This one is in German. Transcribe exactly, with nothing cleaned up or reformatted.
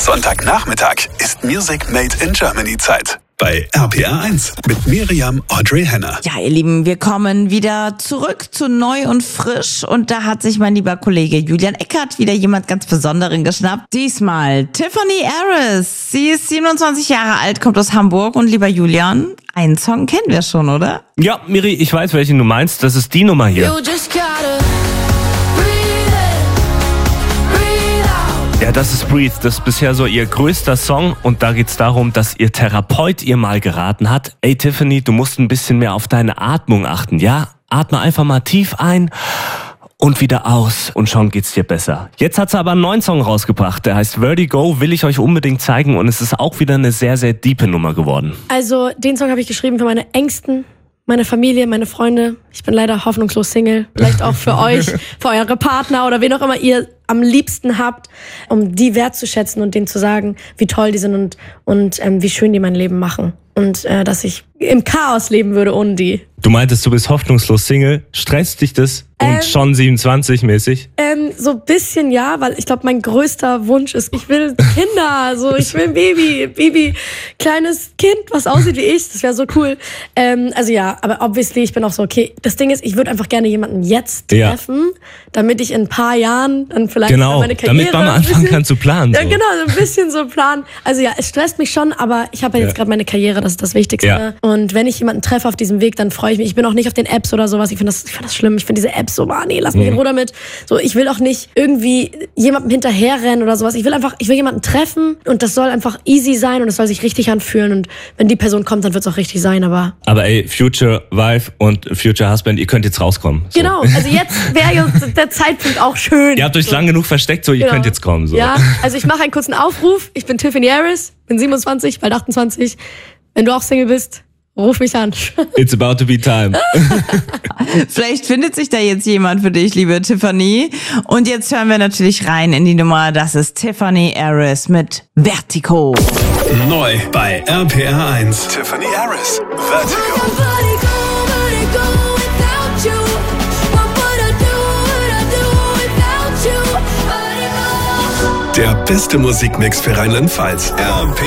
Sonntagnachmittag ist Music Made in Germany Zeit. Bei R P R eins mit Miriam Audrey Henner. Ja, ihr Lieben, wir kommen wieder zurück zu Neu und Frisch. Und da hat sich mein lieber Kollege Julian Eckert wieder jemand ganz Besonderen geschnappt. Diesmal Tiffany Harris. Sie ist siebenundzwanzig Jahre alt, kommt aus Hamburg. Und lieber Julian, einen Song kennen wir schon, oder? Ja, Miri, ich weiß, welchen du meinst. Das ist die Nummer hier. Ja, das ist Breathe. Das ist bisher so ihr größter Song. Und da geht's darum, dass ihr Therapeut ihr mal geraten hat: Ey Tiffany, du musst ein bisschen mehr auf deine Atmung achten, ja? Atme einfach mal tief ein und wieder aus und schon geht's dir besser. Jetzt hat sie aber einen neuen Song rausgebracht. Der heißt Vertigo, will ich euch unbedingt zeigen. Und es ist auch wieder eine sehr, sehr diepe Nummer geworden. Also den Song habe ich geschrieben für meine Ängsten, meine Familie, meine Freunde. Ich bin leider hoffnungslos Single. Vielleicht auch für euch, für eure Partner oder wen auch immer ihr am liebsten habt, um die wertzuschätzen und denen zu sagen, wie toll die sind und, und ähm, wie schön die mein Leben machen. Und äh, dass ich im Chaos leben würde ohne die. Du meintest, du bist hoffnungslos Single. Stresst dich das? Und Ähm, schon siebenundzwanzig mäßig? Ähm, so ein bisschen ja, weil ich glaube, mein größter Wunsch ist, ich will Kinder, so ich will ein Baby, Baby, kleines Kind, was aussieht wie ich, das wäre so cool. Ähm, also ja, aber obviously, ich bin auch so, okay, das Ding ist, ich würde einfach gerne jemanden jetzt Ja. treffen, damit ich in ein paar Jahren dann vielleicht Genau, meine Karriere... damit man mal ein anfangen bisschen- kann zu planen. Ja, So. genau, so ein bisschen so planen. Also ja, es stresst mich schon, aber ich habe ja jetzt Ja. gerade meine Karriere, das ist das Wichtigste. Ja. Und wenn ich jemanden treffe auf diesem Weg, dann freue ich mich. Ich bin auch nicht auf den Apps oder sowas. Ich finde das, ich find das schlimm. Ich finde diese Apps so, ah, nee, lass mich in Ruhe damit. So, ich will auch nicht irgendwie jemandem hinterherrennen oder sowas. Ich will einfach, ich will jemanden treffen und das soll einfach easy sein und es soll sich richtig anfühlen. Und wenn die Person kommt, dann wird es auch richtig sein, aber... Aber ey, Future Wife und Future Husband, ihr könnt jetzt rauskommen. So. Genau, also jetzt wäre jetzt der Zeitpunkt auch schön. Ihr habt euch So. lang genug versteckt, so ihr Genau. könnt jetzt kommen. So. Ja, also ich mache einen kurzen Aufruf. Ich bin Tiffany Harris, bin siebenundzwanzig, bald achtundzwanzig. Wenn du auch Single bist, ruf mich an. It's about to be time. Vielleicht findet sich da jetzt jemand für dich, liebe Tiffany. Und jetzt hören wir natürlich rein in die Nummer. Das ist Tiffany Harris mit Vertigo. Neu bei R P R eins. Tiffany Harris, Vertigo. Der beste Musikmix für Rheinland-Pfalz. R P R